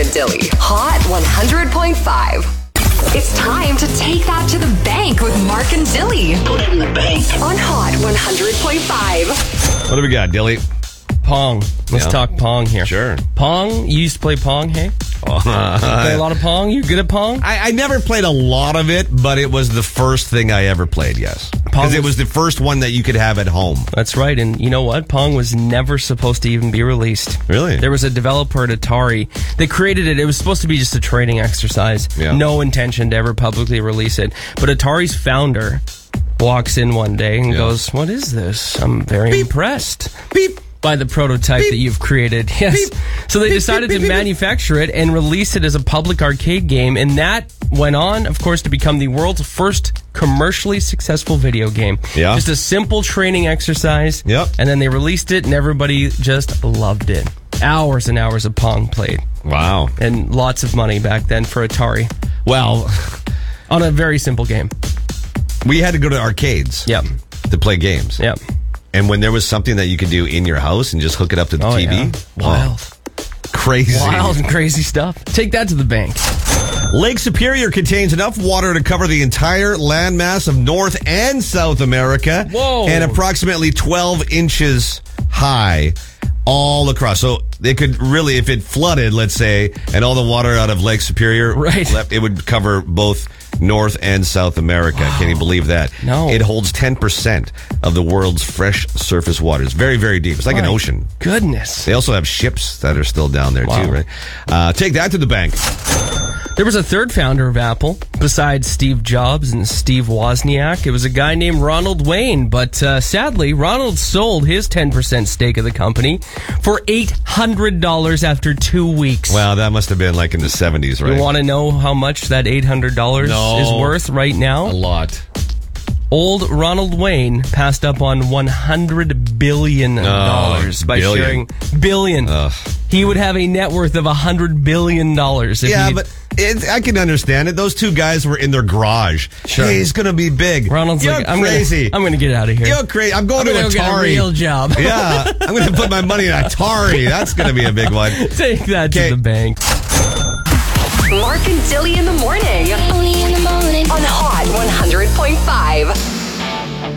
and Dilly. Hot 100.5. It's time to take that to the bank with Mark and Dilly. Put it in the bank. On Hot 100.5. What do we got, Dilly? Pong. Let's Yeah. talk Pong here. Sure. Pong. You used to play Pong, hey? Play a lot of Pong? You good at Pong? I never played a lot of it, but it was the first thing I ever played, yes. Because it was the first one that you could have at home. That's right. And you know what? Pong was never supposed to even be released. Really? There was a developer at Atari that created it. It was supposed to be just a training exercise. Yeah. No intention to ever publicly release it. But Atari's founder walks in one day and goes, "What is this? I'm very impressed." Beep. By the prototype that you've created. Yes. Beep. So they decided to manufacture it and release it as a public arcade game. And that went on, of course, to become the world's first commercially successful video game. Yeah. Just a simple training exercise. Yep. And then they released it and everybody just loved it. Hours and hours of Pong played. Wow. And lots of money back then for Atari. Well, On a very simple game. we had to go to arcades Yep. to play games. Yep. And when there was something that you could do in your house and just hook it up to the TV. Yeah. Wild. Crazy. Wild and crazy stuff. Take that to the bank. Lake Superior contains enough water to cover the entire landmass of North and South America. Whoa. And approximately 12 inches high all across. So they could really, if it flooded, let's say, and all the water out of Lake Superior Right. left, it would cover both North and South America. Wow. Can you believe that? No. It holds 10% of the world's fresh surface waters. Very, very deep. It's like an My ocean. Goodness. They also have ships that are still down there Wow. too, right? Take that to the bank. There was a third founder of Apple, besides Steve Jobs and Steve Wozniak. It was a guy named Ronald Wayne, but sadly, Ronald sold his 10% stake of the company for $800 after 2 weeks. Wow, that must have been like in the 70s, right? You want to know how much that $800 is worth right now? A lot. Old Ronald Wayne passed up on $100 billion by billion. sharing billion. Ugh. He would have a net worth of $100 billion. If Yeah, he'd- but I can understand it. Those two guys were in their garage. Sure. Hey, he's going to be big. Ronald's You're like, I'm crazy. gonna get out of here. You're crazy. I'm going I'm to gonna go get a Atari. real job. Yeah, I'm going to put my money in Atari. That's going to be a big one. Take that Okay. to the bank. Mark and Dilly in the morning. Only in the morning. On Hot 100.5.